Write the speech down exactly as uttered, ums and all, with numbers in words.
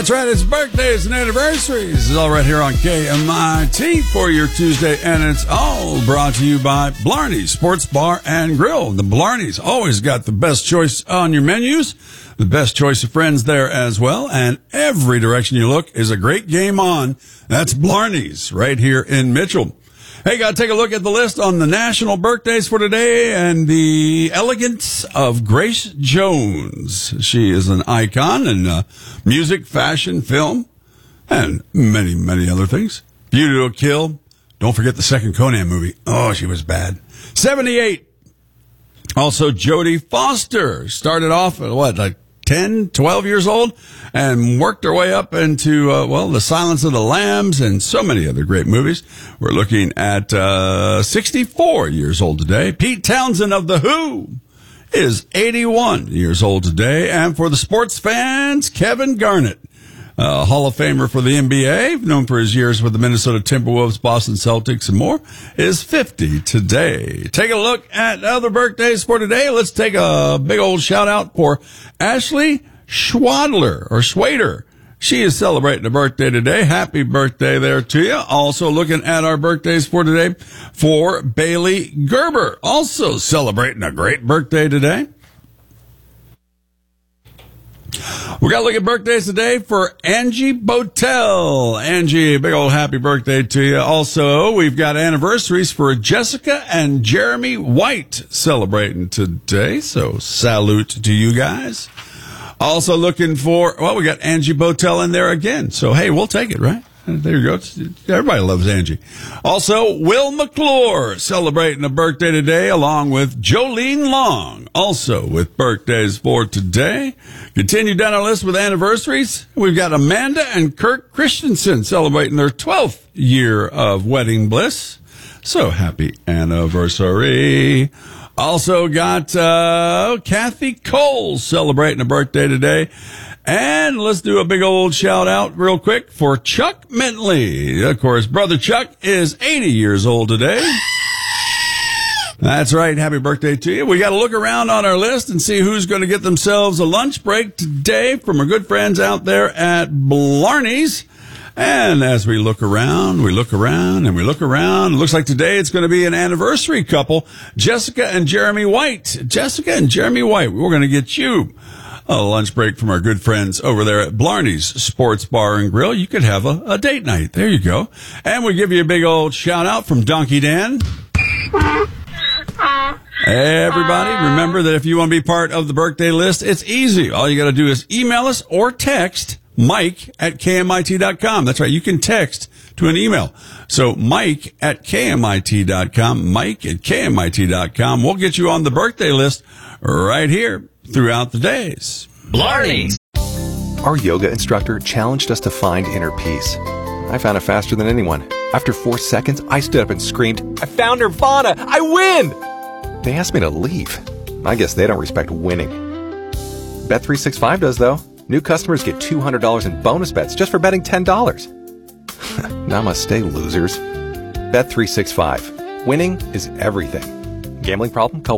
That's right, it's birthdays and anniversaries. This is all right here on K M I T for your Tuesday, and it's all brought to you by Blarney's Sports Bar and Grill. The Blarney's always got the best choice on your menus, the best choice of friends there as well, and every direction you look is a great game on. That's Blarney's right here in Mitchell. Hey, got to take a look at the list on the national birthdays for today and the elegance of Grace Jones. She is an icon in uh, music, fashion, film, and many, many other things. Beauty to a Kill. Don't forget the second Conan movie. Oh, she was bad. seventy-eight. Also, Jodie Foster started off at what, like ten, twelve years old, and worked her way up into, uh, well, The Silence of the Lambs and so many other great movies. We're looking at uh, sixty-four years old today. Pete Townsend of The Who is eighty-one years old today. And for the sports fans, Kevin Garnett, uh, Hall of Famer for the N B A, known for his years with the Minnesota Timberwolves, Boston Celtics, and more, is fifty today. Take a look at other birthdays for today. Let's take a big old shout out for Ashley Schwadler, or Schwader. She is celebrating a birthday today. Happy birthday there to you. Also looking at our birthdays for today for Bailey Gerber, also celebrating a great birthday today. We got to look at birthdays today for Angie Botel. Angie, big old happy birthday to you. Also, we've got anniversaries for Jessica and Jeremy White celebrating today. So salute to you guys. Also looking for, well, we got Angie Botel in there again. So, hey, we'll take it, right? There you go. Everybody loves Angie. Also, Will McClure celebrating a birthday today, along with Jolene Long, also with birthdays for today. Continue down our list with anniversaries. We've got Amanda and Kirk Christensen celebrating their twelfth year of wedding bliss. So happy anniversary. Also got uh, Kathy Cole celebrating a birthday today. And let's do a big old shout out real quick for Chuck Bentley. Of course, Brother Chuck is eighty years old today. That's right. Happy birthday to you. We got to look around on our list and see who's going to get themselves a lunch break today from our good friends out there at Blarney's. And as we look around, we look around and we look around. It looks like today it's going to be an anniversary couple, Jessica and Jeremy White. Jessica and Jeremy White, we're going to get you a lunch break from our good friends over there at Blarney's Sports Bar and Grill. You could have a, a date night. There you go. And we give you a big old shout out from Donkey Dan. Everybody, remember that if you want to be part of the birthday list, it's easy. All you got to do is email us or text Mike at K M I T dot com. That's right. You can text to an email. So Mike at K M I T dot com, Mike at K M I T dot com. We'll get you on the birthday list right here throughout the days. Blarney. Our yoga instructor challenged us to find inner peace. I found it faster than anyone. After four seconds, I stood up and screamed, "I found Nirvana! I win!" They asked me to leave. I guess they don't respect winning. Bet three sixty-five does, though. New customers get two hundred dollars in bonus bets just for betting ten dollars. Namaste, losers. Bet three sixty-five. Winning is everything. Gambling problem? Call